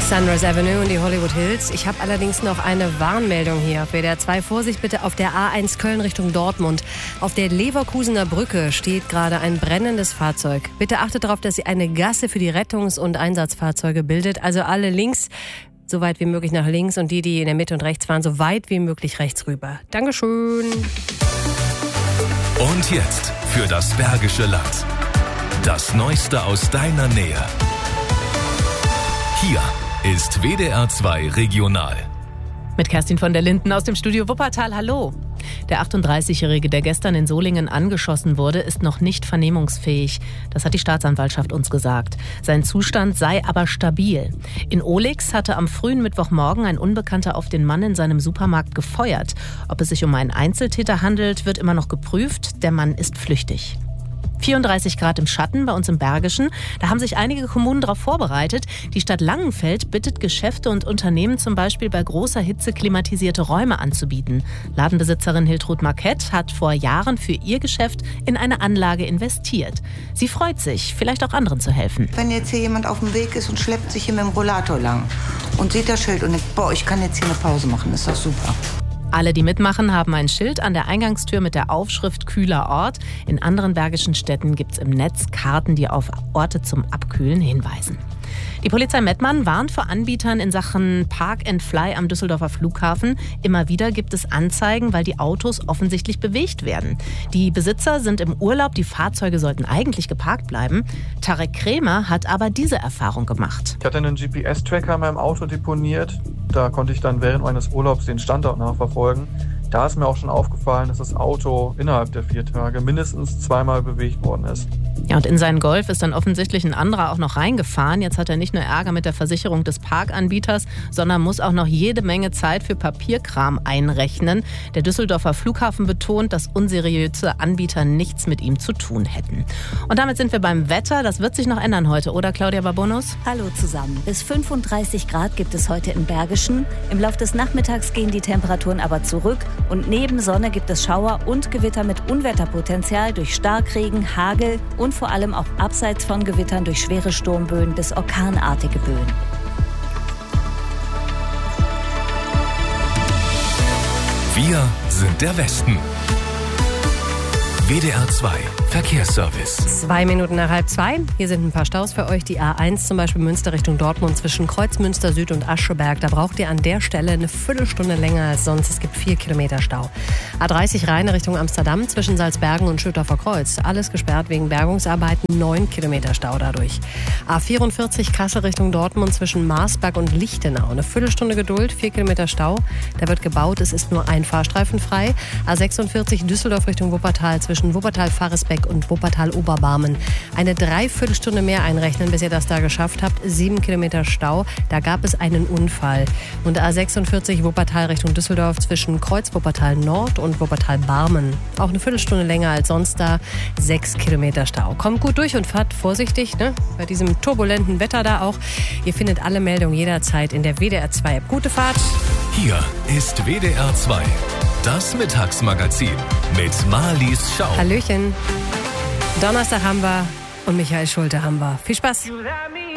Sunrise Avenue und die Hollywood Hills. Ich habe allerdings noch eine Warnmeldung hier auf WDR 2. Vorsicht bitte auf der A1 Köln Richtung Dortmund. Auf der Leverkusener Brücke steht gerade ein brennendes Fahrzeug. Bitte achtet darauf, dass sie eine Gasse für die Rettungs- und Einsatzfahrzeuge bildet. Also alle links, so weit wie möglich nach links und die in der Mitte und rechts fahren, so weit wie möglich rechts rüber. Dankeschön. Und jetzt für das Bergische Land. Das Neueste aus deiner Nähe. Hier ist WDR 2 Regional. Mit Kerstin von der Linden aus dem Studio Wuppertal. Hallo. Der 38-Jährige, der gestern in Solingen angeschossen wurde, ist noch nicht vernehmungsfähig. Das hat die Staatsanwaltschaft uns gesagt. Sein Zustand sei aber stabil. In Ohlix hatte am frühen Mittwochmorgen ein Unbekannter auf den Mann in seinem Supermarkt gefeuert. Ob es sich um einen Einzeltäter handelt, wird immer noch geprüft. Der Mann ist flüchtig. 34 Grad im Schatten bei uns im Bergischen. Da haben sich einige Kommunen darauf vorbereitet. Die Stadt Langenfeld bittet Geschäfte und Unternehmen zum Beispiel bei großer Hitze klimatisierte Räume anzubieten. Ladenbesitzerin Hiltrud Marquette hat vor Jahren für ihr Geschäft in eine Anlage investiert. Sie freut sich, vielleicht auch anderen zu helfen. Wenn jetzt hier jemand auf dem Weg ist und schleppt sich hier mit dem Rollator lang und sieht das Schild und denkt, boah, ich kann jetzt hier eine Pause machen, ist doch super. Alle, die mitmachen, haben ein Schild an der Eingangstür mit der Aufschrift Kühler Ort. In anderen bergischen Städten gibt es im Netz Karten, die auf Orte zum Abkühlen hinweisen. Die Polizei Mettmann warnt vor Anbietern in Sachen Park and Fly am Düsseldorfer Flughafen. Immer wieder gibt es Anzeigen, weil die Autos offensichtlich bewegt werden. Die Besitzer sind im Urlaub, die Fahrzeuge sollten eigentlich geparkt bleiben. Tarek Krämer hat aber diese Erfahrung gemacht. Ich hatte einen GPS-Tracker in meinem Auto deponiert. Da konnte ich dann während meines Urlaubs den Standort nachverfolgen. Da ist mir auch schon aufgefallen, dass das Auto innerhalb der 4 Tage mindestens 2-mal bewegt worden ist. Ja, und in seinen Golf ist dann offensichtlich ein anderer auch noch reingefahren. Jetzt hat er nicht nur Ärger mit der Versicherung des Parkanbieters, sondern muss auch noch jede Menge Zeit für Papierkram einrechnen. Der Düsseldorfer Flughafen betont, dass unseriöse Anbieter nichts mit ihm zu tun hätten. Und damit sind wir beim Wetter. Das wird sich noch ändern heute, oder Claudia Babonus? Hallo zusammen. Bis 35 Grad gibt es heute im Bergischen. Im Laufe des Nachmittags gehen die Temperaturen aber zurück. Und neben Sonne gibt es Schauer und Gewitter mit Unwetterpotenzial durch Starkregen, Hagel und vor allem auch abseits von Gewittern durch schwere Sturmböen bis orkanartige Böen. Wir sind der Westen. WDR 2 Verkehrsservice. 2 Minuten nach 1:30. Hier sind ein paar Staus für euch. Die A1 zum Beispiel Münster Richtung Dortmund zwischen Kreuzmünster Süd und Ascheberg. Da braucht ihr an der Stelle eine Viertelstunde länger als sonst. Es gibt 4 Kilometer Stau. A30 Rhein Richtung Amsterdam zwischen Salzbergen und Schüttorfer Kreuz. Alles gesperrt wegen Bergungsarbeiten. 9 Kilometer Stau dadurch. A44 Kassel Richtung Dortmund zwischen Marsberg und Lichtenau. Eine Viertelstunde Geduld, 4 Kilometer Stau. Da wird gebaut. Es ist nur ein Fahrstreifen frei. A46 Düsseldorf Richtung Wuppertal zwischen Wuppertal-Faresbeck und Wuppertal-Oberbarmen. Eine Dreiviertelstunde mehr einrechnen, bis ihr das da geschafft habt. 7 Kilometer Stau. Da gab es einen Unfall. Und A46 Wuppertal Richtung Düsseldorf zwischen Kreuz-Wuppertal Nord und Wuppertal-Barmen. Auch eine Viertelstunde länger als sonst da. 6 Kilometer Stau. Kommt gut durch und fahrt vorsichtig, ne? Bei diesem turbulenten Wetter da auch. Ihr findet alle Meldungen jederzeit in der WDR 2 App. Gute Fahrt. Hier ist WDR 2. Das Mittagsmagazin mit Marlies Schau. Hallöchen. Donnerstag haben wir und Michael Schulte haben wir. Viel Spaß.